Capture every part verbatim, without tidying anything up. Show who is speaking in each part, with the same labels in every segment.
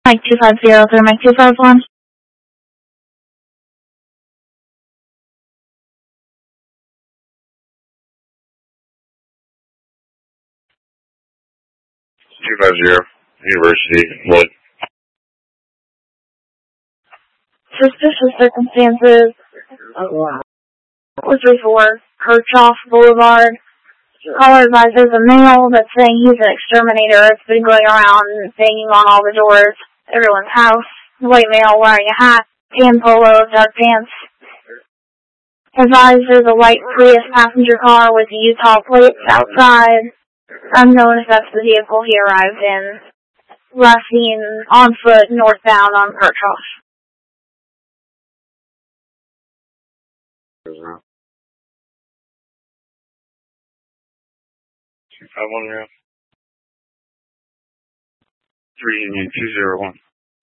Speaker 1: Mike two five zero through Mike two five one.
Speaker 2: two five zero, University, what?
Speaker 1: Suspicious circumstances. Was for Kirchhoff Boulevard. Caller advises a male that's saying he's an exterminator. It's been going around and banging on all the doors. Everyone's house. White male wearing a hat, tan polo, dark pants. Advises a white Prius passenger car with Utah plates outside. Unknown if that's the vehicle he arrived in. Last seen on foot northbound on Kirchhoff.
Speaker 2: two five one zero. three Union two zero one.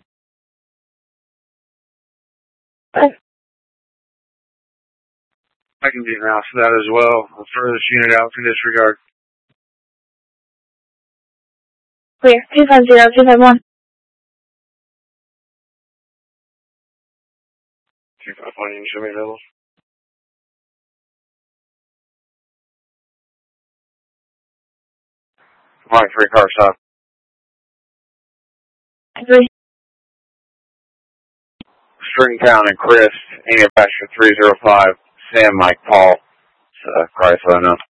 Speaker 2: I can be announced for that as well. I'll throw this unit out for disregard.
Speaker 1: Clear. two five zero, two five one.
Speaker 2: two five one, you can show me levels. Mike three car stop.
Speaker 1: Agree.
Speaker 2: Stringtown and Chris, Amy Pasture three zero five, Sam Mike Paul, uh, Chrysler, no.